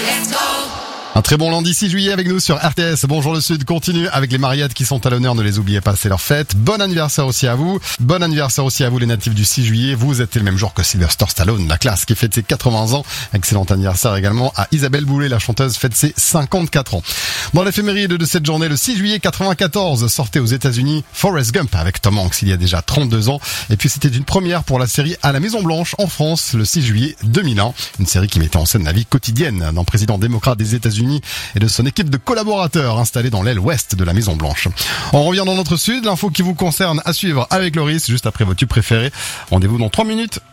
Un très bon lundi 6 juillet avec nous sur RTS. Bonjour le Sud continue avec les Mariattes qui sont à l'honneur. Ne les oubliez pas, c'est leur fête. Bon anniversaire aussi à vous. Bon anniversaire aussi à vous les natifs du 6 juillet. Vous êtes le même jour que Sylvester Stallone, la classe qui fête ses 80 ans. Excellent anniversaire également à Isabelle Boulay, la chanteuse, fête ses 54 ans. Dans l'éphéméride de cette journée, le 6 juillet 94, sortait aux États-Unis Forrest Gump avec Tom Hanks il y a déjà 32 ans. Et puis c'était une première pour la série À la Maison Blanche en France le 6 juillet 2001. Une série qui mettait en scène la vie quotidienne d'un président démocrate des États-Unis et de son équipe de collaborateurs installés dans l'aile ouest de la Maison Blanche. On revient dans notre sud, l'info qui vous concerne à suivre avec Loris juste après vos tubes préférés. Rendez-vous dans 3 minutes.